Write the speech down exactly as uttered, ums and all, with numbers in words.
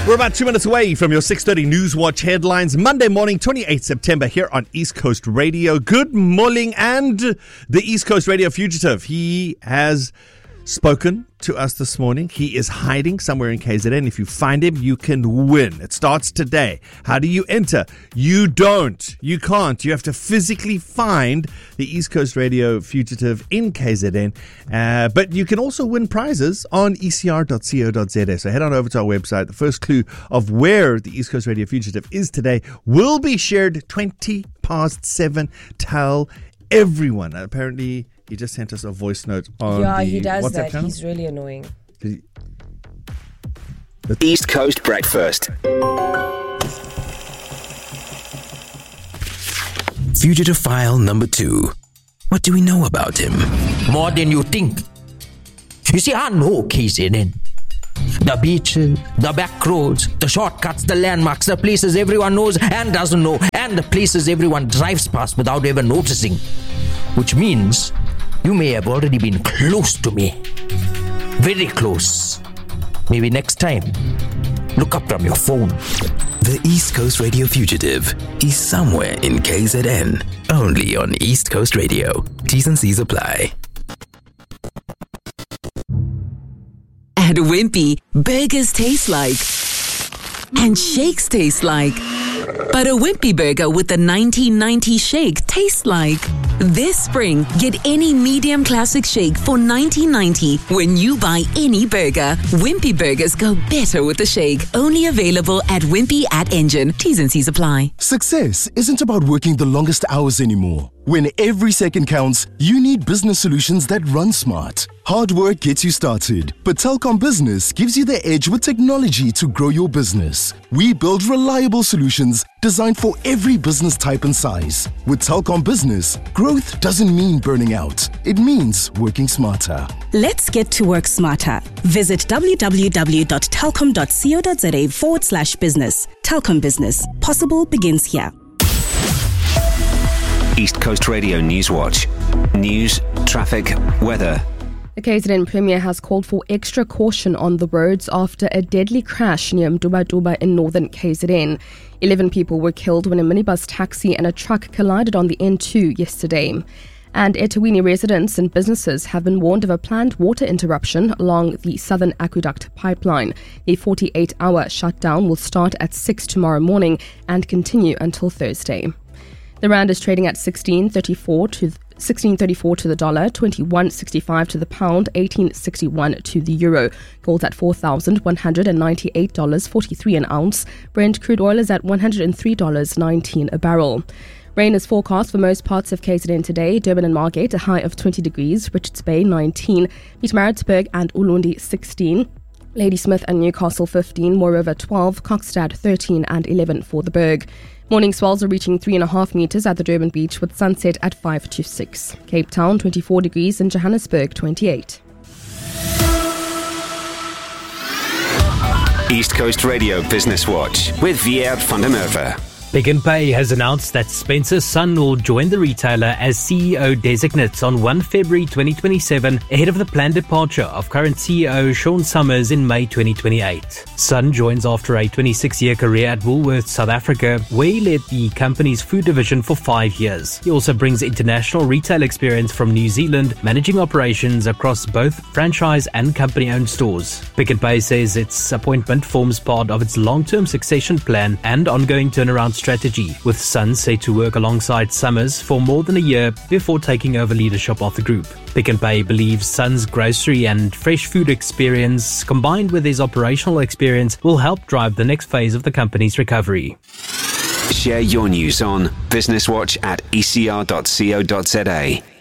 We're about two minutes away from your six thirty Newswatch headlines. Monday morning, twenty-eighth September, here on East Coast Radio. Good morning, and the East Coast Radio fugitive. He has spoken to us this morning. He is hiding somewhere in K Z N. If you find him, you can win. It starts today. How do you enter? You don't. You can't. You have to physically find the East Coast Radio fugitive in K Z N. Uh, but you can also win prizes on e c r dot co dot z a. So head on over to our website. The first clue of where the East Coast Radio fugitive is today will be shared twenty past seven. Tell everyone. Apparently, he just sent us a voice note on yeah, the he does WhatsApp that. channel. He's really annoying. He, East Coast Breakfast. Fugitive file number two. What do we know about him? More than you think. You see, I know K Z N. The beaches, the back roads, the shortcuts, the landmarks, the places everyone knows and doesn't know, and the places everyone drives past without ever noticing. Which means you may have already been close to me. Very close. Maybe next time, look up from your phone. The East Coast Radio fugitive is somewhere in K Z N. Only on East Coast Radio. T's and C's apply. At Wimpy, burgers taste like, and shakes taste like. But a Wimpy burger with the nineteen ninety shake tastes like. This spring, get any medium classic shake for nineteen ninety when you buy any burger. Wimpy burgers go better with the shake. Only available at Wimpy at Engine. T's and C's apply. Success isn't about working the longest hours anymore. When every second counts, you need business solutions that run smart. Hard work gets you started, but Telkom Business gives you the edge with technology to grow your business. We build reliable solutions designed for every business type and size. With Telkom Business, growth doesn't mean burning out. It means working smarter. Let's get to work smarter. Visit w w w dot telkom dot co dot z a forward slash business. Telkom Business. Possible begins here. East Coast Radio Newswatch. News, traffic, weather. The K Z N Premier has called for extra caution on the roads after a deadly crash near Mduba-Duba in northern K Z N. Eleven people were killed when a minibus taxi and a truck collided on the N two yesterday. And eThekwini residents and businesses have been warned of a planned water interruption along the Southern Aqueduct pipeline. The forty-eight hour shutdown will start at six tomorrow morning and continue until Thursday. The rand is trading at sixteen thirty-four to sixteen thirty-four to the dollar, twenty-one sixty-five to the pound, eighteen sixty-one to the euro. Gold at four thousand one hundred ninety-eight dollars and forty-three cents an ounce. Brent crude oil is at one hundred three dollars and nineteen cents a barrel. Rain is forecast for most parts of K Z N today. Durban and Margate a high of twenty degrees, Richards Bay nineteen, Pietermaritzburg and Ulundi sixteen. Ladysmith and Newcastle fifteen, Moreover twelve, Kokstad thirteen and eleven for the Berg. Morning swells are reaching three and a half metres at the Durban beach with sunset at five to six. Cape Town twenty-four degrees and Johannesburg twenty-eight. East Coast Radio Business Watch with Vier van der Merwe. Pick n Pay has announced that Spencer Sun will join the retailer as C E O designate on the first of February twenty twenty-seven, ahead of the planned departure of current C E O Sean Summers in May twenty twenty-eight. Sun joins after a twenty-six year career at Woolworths South Africa, where he led the company's food division for five years. He also brings international retail experience from New Zealand, managing operations across both franchise and company-owned stores. Pick n Pay says its appointment forms part of its long-term succession plan and ongoing turnaround strategy, with Sun set to work alongside Summers for more than a year before taking over leadership of the group. Pick n Pay believes Sun's grocery and fresh food experience, combined with his operational experience, will help drive the next phase of the company's recovery. Share your news on Business Watch at e c r dot co dot z a.